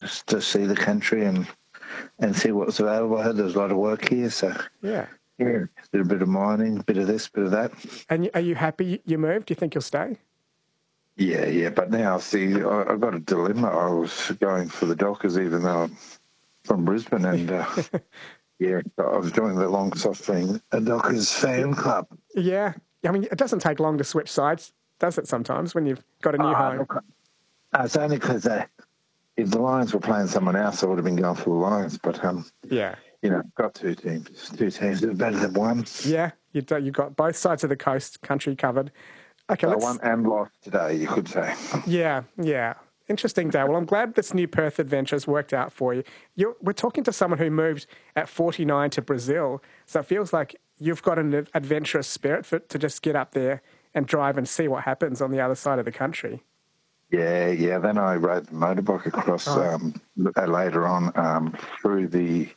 just to see the country and see what's available. I heard there's a lot of work here, so yeah, did a bit of mining, a bit of this, bit of that. And are you happy you moved? Do you think you'll stay? Yeah, but now, see, I've got a dilemma. I was going for the Dockers even though I'm from Brisbane, and I was joining the Long Softring Dockers fan club. Yeah, I mean, it doesn't take long to switch sides, does it, sometimes, when you've got a new home? Look, it's only because if the Lions were playing someone else, I would have been going for the Lions, but got two teams. Two teams are better than one. Yeah, you've got both sides of the country covered. Okay, I won and lost today, you could say. Yeah. Interesting day. Well, I'm glad this new Perth adventure's worked out for you. We're talking to someone who moved at 49 to Brazil, so it feels like you've got an adventurous spirit to just get up there and drive and see what happens on the other side of the country. Yeah. Then I rode the motorbike across later on through the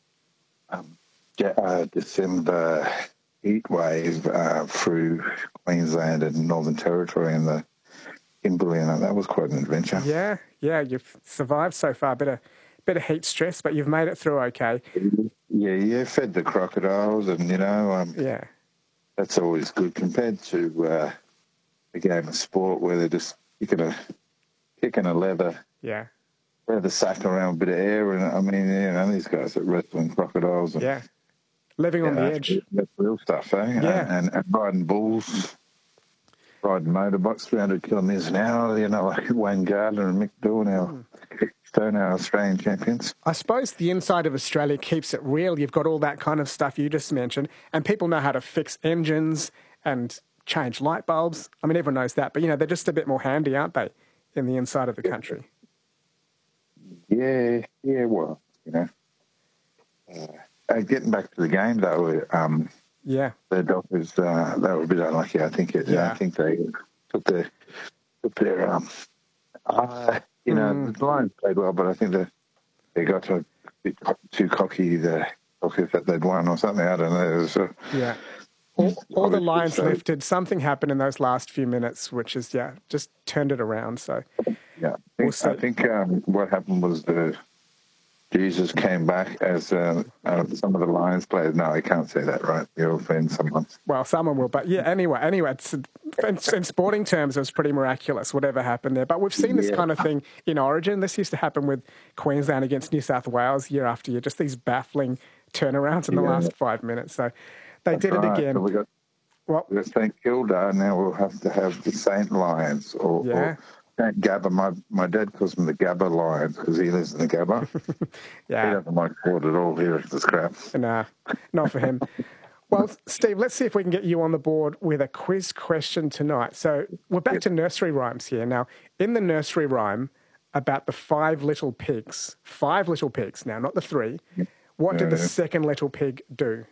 December heat wave through Queensland and Northern Territory and the Kimberley, and that was quite an adventure. Yeah, you've survived so far. Bit of heat stress, but you've made it through okay. Yeah, fed the crocodiles, and that's always good compared to a game of sport where they're just kicking a leather sack around, a bit of air, and I mean, these guys are wrestling crocodiles and living on the edge. That's real stuff, eh? Yeah. And riding bulls, riding motorbikes 300 kilometres an hour, like Wayne Gardner and Mick Doohan, our Australian champions. I suppose the inside of Australia keeps it real. You've got all that kind of stuff you just mentioned, and people know how to fix engines and change light bulbs. I mean, everyone knows that, but, they're just a bit more handy, aren't they, in the inside of the country? Yeah, well, getting back to the game, though, the Dockers, they were a bit unlucky. I think they took their the Lions played well, but I think they got a bit too cocky, the Dockers, that they'd won or something. I don't know. All the Lions lifted. Something happened in those last few minutes, which is, just turned it around. So, I think what happened was Jesus came back as some of the Lions players. No, I can't say that, right? You'll offend someone. Well, someone will, but anyway, in sporting terms, it was pretty miraculous, whatever happened there. But we've seen this kind of thing in Origin. This used to happen with Queensland against New South Wales year after year, just these baffling turnarounds in the last 5 minutes. So they did it again. So we got St Kilda, now we'll have to have the St Lions or Gabba. My dad calls them the Gabba Lions because he lives in the Gabba. He doesn't like sport at all here. It's the scrap. Nah, not for him. Well, Steve, let's see if we can get you on the board with a quiz question tonight. So we're back to nursery rhymes here. Now, in the nursery rhyme about the 5 little pigs, now, not the 3, what did the second little pig do?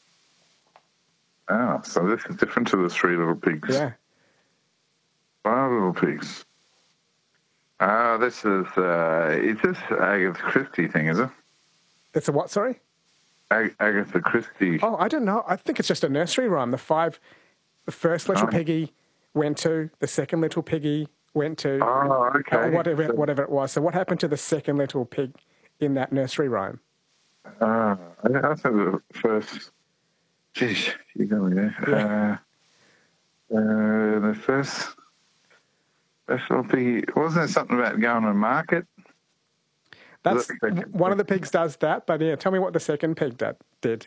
So this is different to the 3 little pigs. Yeah. 5 little pigs. This is this Agatha Christie thing, is it? It's a what, sorry? Agatha Christie. Oh, I don't know. I think it's just a nursery rhyme. The first little piggy went to, the second little piggy went to. Oh, okay. Whatever it was. So what happened to the second little pig in that nursery rhyme? I think the first... Geez, you got me there. The first little piggy... Wasn't there something about going to market? That's one of the pigs does that, but tell me what the second pig did.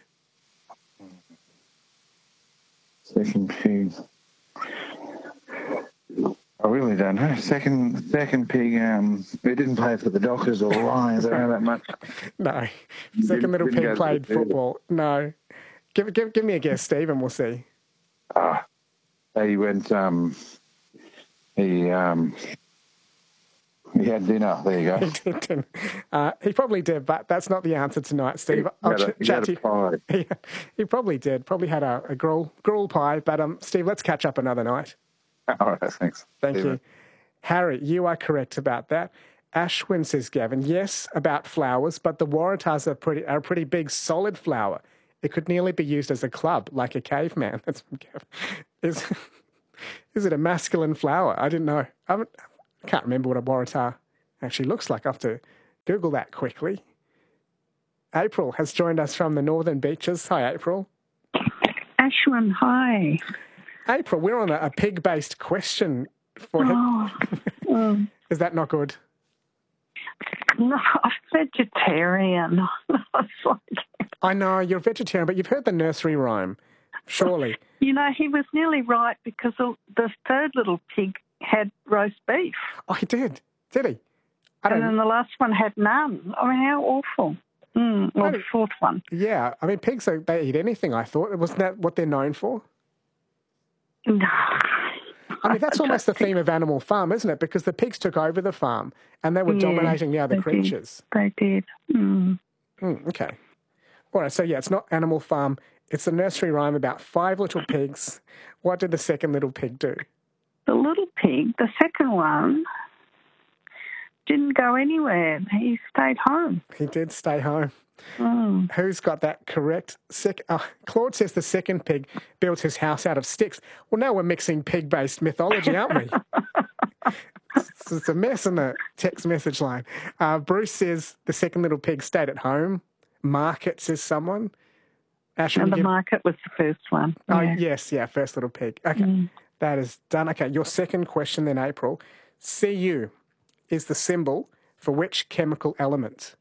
Second pig... I really don't know. Second pig, it didn't play for the Dockers or the Lions, I don't know that much. No. Second little pig played football. No. Give me a guess, Steve, and we'll see. He went, he had dinner. There you go. He did dinner. He probably did, but that's not the answer tonight, Steve. He had a pie. He probably did. Probably had a gruel pie. But, Steve, let's catch up another night. All right, thanks. Thank you. Harry, you are correct about that. Ashwin, says Gavin, yes, about flowers, but the Waratahs are a pretty big, solid flower. It could nearly be used as a club, like a caveman. That's from Gavin. Is it a masculine flower? I didn't know. I can't remember what a Waratah actually looks like. I have to Google that quickly. April has joined us from the Northern Beaches. Hi, April. Ashwin, hi. April, we're on a pig-based question for him. Is that not good? No, I'm vegetarian. I know, you're a vegetarian, but you've heard the nursery rhyme, surely. You know, he was nearly right because the third little pig had roast beef. Oh, he did? Did he? And then the last one had none. I mean, how awful. Or the fourth one. Yeah. I mean, pigs, they eat anything, I thought. Wasn't that what they're known for? No. I mean, that's almost the theme of Animal Farm, isn't it? Because the pigs took over the farm and they were dominating the other creatures. They did. Okay. All right. So, yeah, it's not Animal Farm. It's a nursery rhyme about 5 little pigs. What did the second little pig do? The little pig, the second one, didn't go anywhere. He stayed home. He did stay home. Who's got that correct? Claude says the second pig built his house out of sticks. Well, now we're mixing pig-based mythology, aren't we? It's a mess in the text message line. Bruce says the second little pig stayed at home. Market says someone. Ash, and the market was the first one. Oh, yes, first little pig. Okay, that is done. Okay, your second question then, April. Cu is the symbol for which chemical element?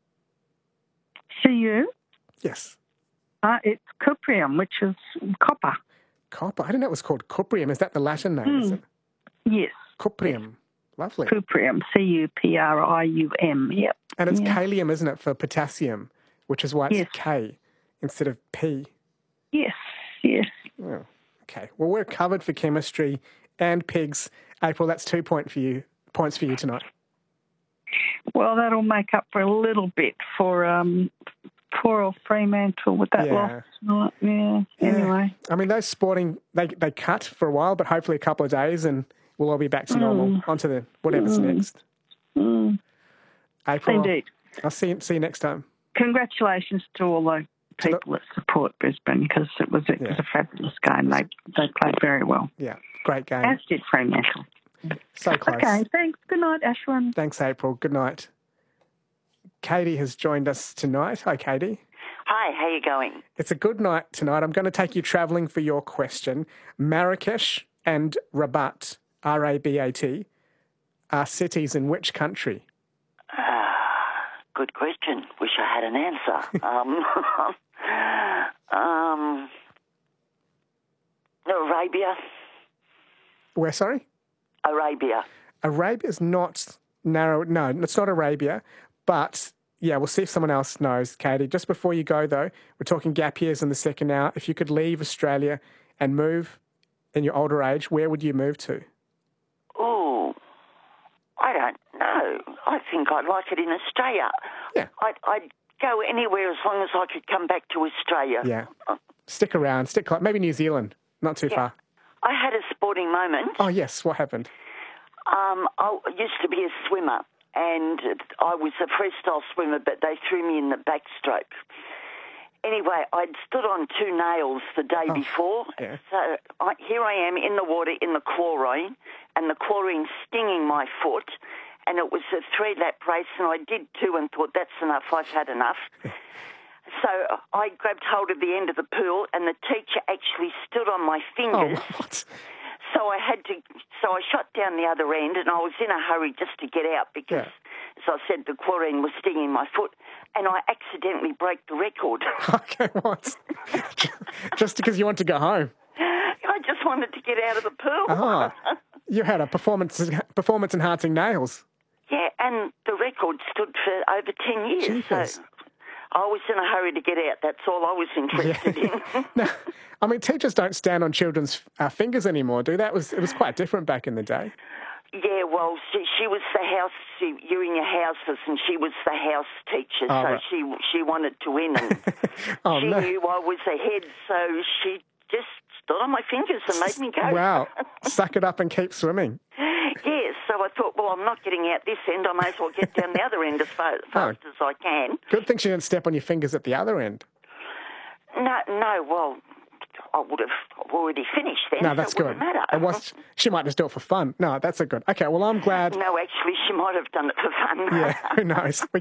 Cu? Yes. It's cuprium, which is copper. Copper? I didn't know it was called cuprium. Is that the Latin name, is it? Yes. Cuprium. Yes. Lovely. Cuprium, Cuprium, yep. And it's kalium, isn't it, for potassium, which is why it's K instead of P. Yes. Oh, okay. Well, we're covered for chemistry and pigs. April, that's 2 points for you tonight. Well, that'll make up for a little bit for poor old Fremantle with that loss. Anyway. I mean, those sporting, they cut for a while, but hopefully a couple of days and we'll all be back to normal. On to the whatever's next. April, indeed. I'll see you next time. Congratulations to all the people that support Brisbane because it was a fabulous game. They played very well. Yeah, great game. As did Fremantle. So close. Okay, thanks. Good night, Ashwin. Thanks, April. Good night. Katie has joined us tonight. Hi, Katie. Hi, how are you going? It's a good night tonight. I'm going to take you travelling for your question. Marrakesh and Rabat, R-A-B-A-T, are cities in which country? Good question. Wish I had an answer. Arabia. Where, sorry? Arabia. Arabia's not narrow. No, it's not Arabia. But, yeah, we'll see if someone else knows, Katie. Just before you go, though, we're talking gap years in the second hour. If you could leave Australia and move in your older age, where would you move to? Oh, I don't know. I think I'd like it in Australia. Yeah. I'd go anywhere as long as I could come back to Australia. Yeah. Stick around. Maybe New Zealand. Not too far. I had a sporting moment. Oh, yes. What happened? I used to be a swimmer, and I was a freestyle swimmer, but they threw me in the backstroke. Anyway, I'd stood on 2 nails the day before, so here I am in the water in the chlorine, and the chlorine stinging my foot, and it was a 3-lap race, and I did 2 and thought, that's enough, I've had enough. So I grabbed hold of the end of the pool, and the teacher actually stood on my fingers. Oh, what? So I shot down the other end, and I was in a hurry just to get out because, as I said, the chlorine was stinging my foot, and I accidentally broke the record. Okay, what? Just because you want to go home? I just wanted to get out of the pool. Oh, you had a performance-enhancing nails. Yeah, and the record stood for over 10 years. Jeepers. So I was in a hurry to get out. That's all I was interested in. No, I mean, teachers don't stand on children's fingers anymore, do they? It was quite different back in the day. Yeah, well, she was the house, you're in your houses, and she was the house teacher, so right. she wanted to win, and she knew I was ahead, so she just stood on my fingers and made me go. Wow, suck it up and keep swimming. Yes, so I thought, well, I'm not getting out this end, I may as well get down the other end as fast as I can. Good thing she didn't step on your fingers at the other end. No, well, I would have already finished then. No, that's so it good. wouldn't matter. She might just do it for fun. No, that's a good. Okay, well, I'm glad. No, actually, she might have done it for fun. Yeah, who knows? We